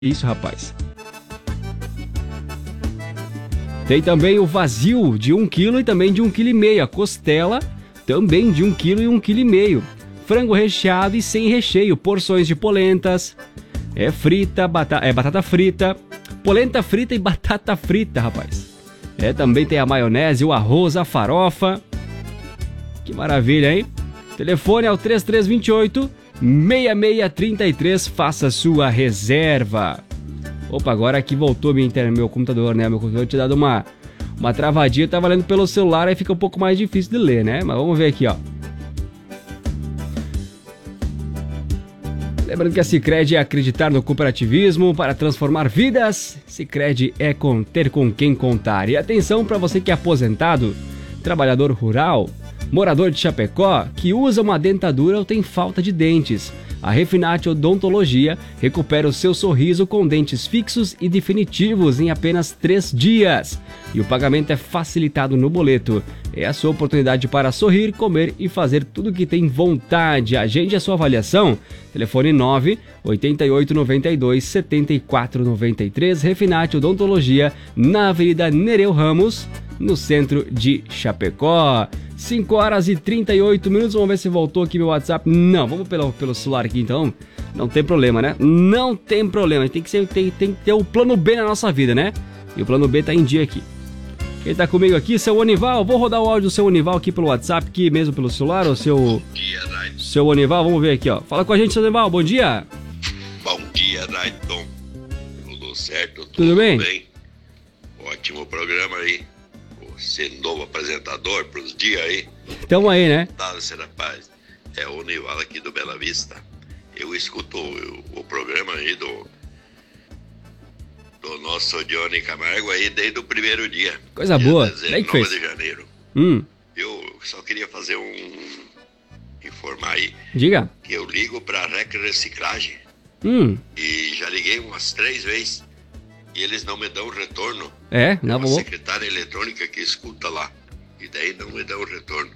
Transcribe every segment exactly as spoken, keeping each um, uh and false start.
Isso, rapaz. Tem também o vazio de um quilo e também de um vírgula cinco quilo. A costela também de um quilo e um vírgula cinco quilo. Frango recheado e sem recheio. Porções de polentas. É frita, batata, é batata frita. Polenta frita e batata frita, rapaz. É, também tem a maionese, o arroz, a farofa. Que maravilha, hein? Telefone é o três três dois oito, seis seis três três. Faça sua reserva. Opa, agora aqui voltou minha internet, meu computador, né? Meu computador tinha dado uma, uma travadinha. Tava lendo pelo celular, aí fica um pouco mais difícil de ler, né? Mas vamos ver aqui, ó. Lembrando que a Sicredi é acreditar no cooperativismo para transformar vidas. Sicredi é com, ter com quem contar. E atenção para você que é aposentado, trabalhador rural, morador de Chapecó, que usa uma dentadura ou tem falta de dentes. A Refinate Odontologia recupera o seu sorriso com dentes fixos e definitivos em apenas três dias. E o pagamento é facilitado no boleto. É a sua oportunidade para sorrir, comer e fazer tudo o que tem vontade. Agende a sua avaliação. Telefone nove oito oito nove dois sete quatro nove três. Refinate Odontologia, na Avenida Nereu Ramos, no centro de Chapecó. cinco horas e trinta e oito minutos, vamos ver se voltou aqui meu WhatsApp. Não, vamos pelo, pelo celular aqui então. Não tem problema, né? Não tem problema, tem que, ser, tem, tem que ter o plano B na nossa vida, né? E o plano B tá em dia aqui. Quem tá comigo aqui, seu Onival. Vou rodar o áudio do seu Onival aqui pelo WhatsApp, aqui mesmo pelo celular, ou seu... Bom dia, Raidon. Seu Onival, vamos ver aqui, ó. Fala com a gente, seu Onival, bom dia. Bom dia, Raidon. Tudo certo? Tudo, Tudo bem? bem? Ótimo programa aí. Você novo apresentador pros dias aí. Tamo aí, né? Tá, rapaz. É o Nival aqui do Bela Vista. Eu escuto o, o programa aí do do nosso Johnny Camargo aí desde o primeiro dia. Coisa dia boa. dezenove que fez? de janeiro. Hum. Eu só queria fazer um... informar aí. Diga. Que eu ligo pra Rec Reciclagem. Hum. E já liguei umas três vezes. E eles não me dão retorno. É? Não, é uma vou... secretária eletrônica que escuta lá. E daí não me dão retorno.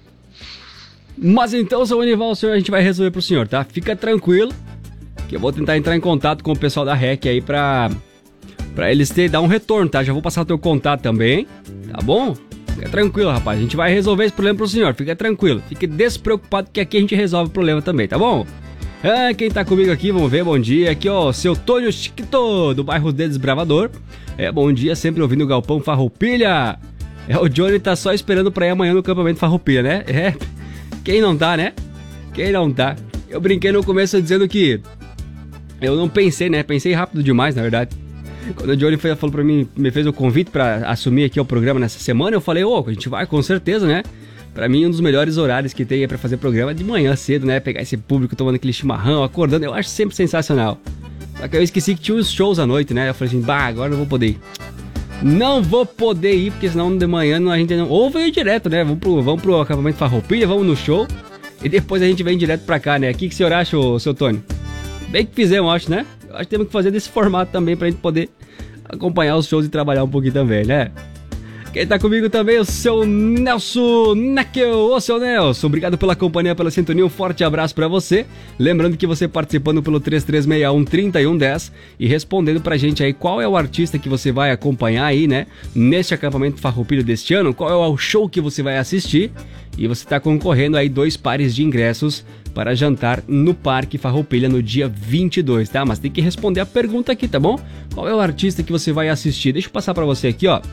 Mas então, seu Onival, o senhor, a gente vai resolver pro senhor, tá? Fica tranquilo, que eu vou tentar entrar em contato com o pessoal da R E C aí pra, pra eles ter, dar um retorno, tá? Já vou passar o teu contato também, tá bom? Fica tranquilo, rapaz. A gente vai resolver esse problema pro senhor. Fica tranquilo. Fique despreocupado que aqui a gente resolve o problema também, tá bom? Ah, quem tá comigo aqui, vamos ver, bom dia. Aqui, ó, seu Tônio Chiquito, do bairro Desbravador. É, bom dia, sempre ouvindo o Galpão Farroupilha. É, o Johnny tá só esperando pra ir amanhã no campamento Farroupilha, né? É, quem não tá, né? Quem não tá? Eu brinquei no começo dizendo que eu não pensei, né? Pensei rápido demais, na verdade. Quando o Johnny falou pra mim, me fez o convite pra assumir aqui o programa nessa semana, eu falei, ô, oh, a gente vai, com certeza, né? Pra mim, um dos melhores horários que tem aí pra fazer programa é de manhã cedo, né? Pegar esse público tomando aquele chimarrão, acordando, eu acho sempre sensacional. Só que eu esqueci que tinha os shows à noite, né? Eu falei assim, bah, agora não vou poder ir. Não vou poder ir, porque senão de manhã a gente não... Ou vem direto, né? Vamos pro, vamos pro acampamento Farroupilha, vamos no show. E depois a gente vem direto pra cá, né? O que, que o senhor acha, ô, seu Tony? Bem que fizemos, acho, né? Eu acho que temos que fazer desse formato também pra gente poder acompanhar os shows e trabalhar um pouquinho também, né? Quem tá comigo também é o seu Nelson Nakel. Ô, seu Nelson, obrigado pela companhia, pela sintonia, um forte abraço pra você. Lembrando que você participando pelo três três seis um, três um um zero e respondendo pra gente aí qual é o artista que você vai acompanhar aí, né, neste acampamento Farroupilha deste ano, qual é o show que você vai assistir, e você tá concorrendo aí dois pares de ingressos para jantar no Parque Farroupilha no dia vinte e dois, tá? Mas tem que responder a pergunta aqui, tá bom? Qual é o artista que você vai assistir? Deixa eu passar pra você aqui, ó.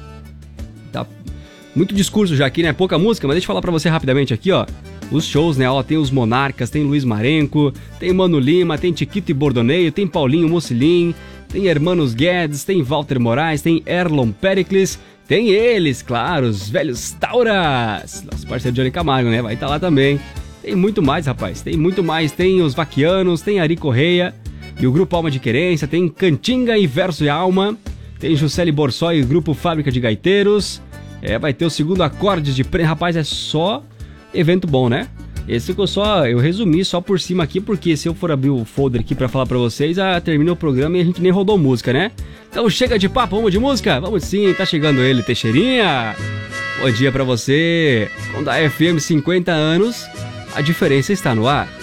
Tá muito discurso já aqui, né? Pouca música, mas deixa eu falar pra você rapidamente aqui, ó. Os shows, né? Ó, tem os Monarcas, tem Luiz Marenco, tem Mano Lima, tem Chiquito e Bordoneio, tem Paulinho Mocilin, tem Hermanos Guedes, tem Walter Moraes, tem Erlon Pericles, tem eles, claro, os velhos Tauras. Nosso parceiro Johnny Camargo, né? Vai estar lá também. Tem muito mais, rapaz. Tem muito mais. Tem os Vaquianos, tem Ari Correia e o Grupo Alma de Querência, tem Cantinga e Verso e Alma. Tem Juscelie Borsoi e Grupo Fábrica de Gaiteiros. É, vai ter o segundo Acordes de Prêmio. Rapaz, é só evento bom, né? Esse ficou só... Eu resumi só por cima aqui, porque se eu for abrir o folder aqui pra falar pra vocês, ah, termina o programa e a gente nem rodou música, né? Então chega de papo, vamos de música? Vamos sim, tá chegando ele, Teixeirinha. Bom dia pra você. Com a F M cinquenta anos, a diferença está no ar.